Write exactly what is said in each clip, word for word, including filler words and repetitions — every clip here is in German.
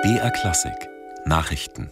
B R Klassik Nachrichten.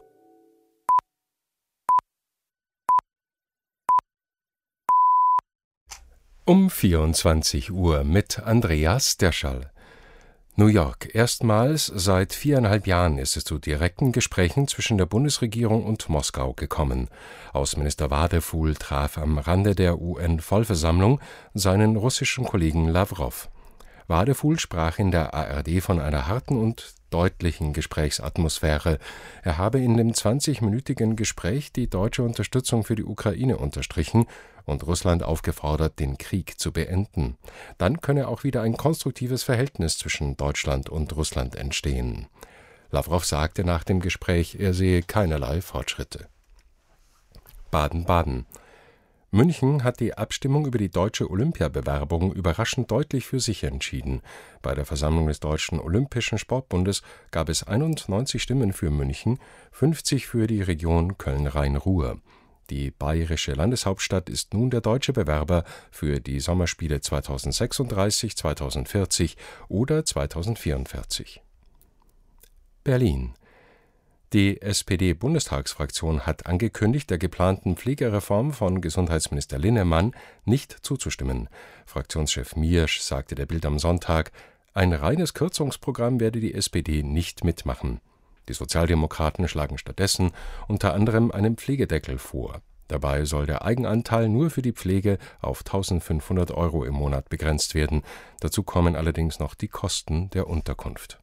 Um vierundzwanzig Uhr mit Andreas Derschall. New York. Erstmals seit viereinhalb Jahren ist es zu direkten Gesprächen zwischen der Bundesregierung und Moskau gekommen. Außenminister Wadephul traf am Rande der U N-Vollversammlung seinen russischen Kollegen Lawrow. Wadephul sprach in der A R D von einer harten und deutlichen Gesprächsatmosphäre. Er habe in dem zwanzigminütigen Gespräch die deutsche Unterstützung für die Ukraine unterstrichen und Russland aufgefordert, den Krieg zu beenden. Dann könne auch wieder ein konstruktives Verhältnis zwischen Deutschland und Russland entstehen. Lawrow sagte nach dem Gespräch, er sehe keinerlei Fortschritte. Baden-Baden. München hat die Abstimmung über die deutsche Olympiabewerbung überraschend deutlich für sich entschieden. Bei der Versammlung des Deutschen Olympischen Sportbundes gab es einundneunzig Stimmen für München, fünfzig für die Region Köln-Rhein-Ruhr. Die bayerische Landeshauptstadt ist nun der deutsche Bewerber für die Sommerspiele zweitausendsechsunddreißig, zweitausendvierzig oder zweitausendvierundvierzig. Berlin. Die S P D-Bundestagsfraktion hat angekündigt, der geplanten Pflegereform von Gesundheitsminister Linnemann nicht zuzustimmen. Fraktionschef Miersch sagte der Bild am Sonntag, ein reines Kürzungsprogramm werde die S P D nicht mitmachen. Die Sozialdemokraten schlagen stattdessen unter anderem einen Pflegedeckel vor. Dabei soll der Eigenanteil nur für die Pflege auf eintausendfünfhundert Euro im Monat begrenzt werden. Dazu kommen allerdings noch die Kosten der Unterkunft.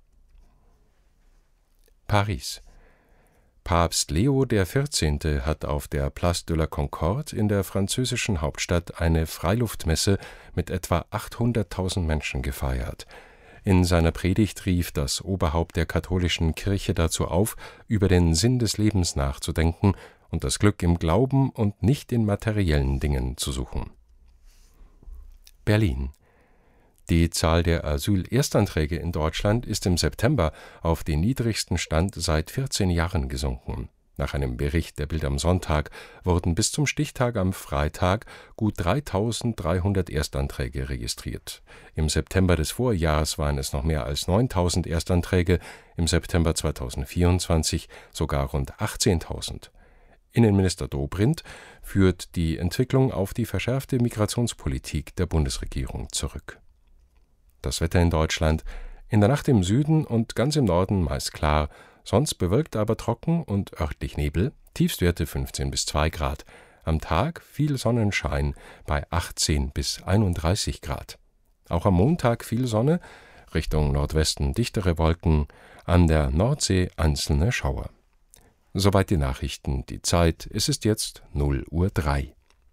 Paris. Papst Leo der Vierzehnte hat auf der Place de la Concorde in der französischen Hauptstadt eine Freiluftmesse mit etwa achthunderttausend Menschen gefeiert. In seiner Predigt rief das Oberhaupt der katholischen Kirche dazu auf, über den Sinn des Lebens nachzudenken und das Glück im Glauben und nicht in materiellen Dingen zu suchen. Berlin. Die Zahl der Asyl-Erstanträge in Deutschland ist im September auf den niedrigsten Stand seit vierzehn Jahren gesunken. Nach einem Bericht der Bild am Sonntag wurden bis zum Stichtag am Freitag gut dreitausenddreihundert Erstanträge registriert. Im September des Vorjahres waren es noch mehr als neuntausend Erstanträge, im September zweitausendvierundzwanzig sogar rund achtzehntausend. Innenminister Dobrindt führt die Entwicklung auf die verschärfte Migrationspolitik der Bundesregierung zurück. Das Wetter in Deutschland: in der Nacht im Süden und ganz im Norden meist klar, sonst bewölkt, aber trocken und örtlich Nebel, Tiefstwerte fünfzehn bis zwei Grad. Am Tag viel Sonnenschein bei achtzehn bis einunddreißig Grad. Auch am Montag viel Sonne, Richtung Nordwesten dichtere Wolken, an der Nordsee einzelne Schauer. Soweit die Nachrichten. Die Zeit, es ist jetzt null Uhr drei.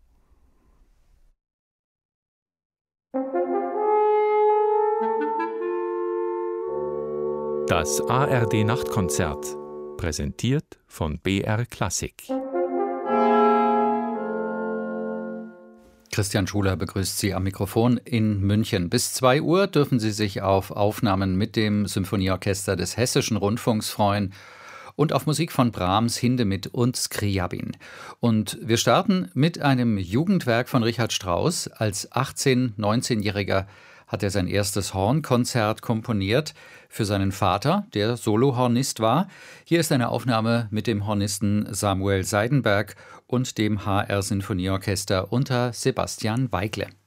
Das A R D-Nachtkonzert, präsentiert von B R Klassik. Christian Schuler begrüßt Sie am Mikrofon in München. Bis zwei Uhr dürfen Sie sich auf Aufnahmen mit dem Symphonieorchester des Hessischen Rundfunks freuen und auf Musik von Brahms, Hindemith und Scriabin. Und wir starten mit einem Jugendwerk von Richard Strauss. Als achtzehn-, neunzehnjähriger hat er sein erstes Hornkonzert komponiert für seinen Vater, der Solohornist war. Hier ist eine Aufnahme mit dem Hornisten Samuel Seidenberg und dem H R Sinfonieorchester unter Sebastian Weigle.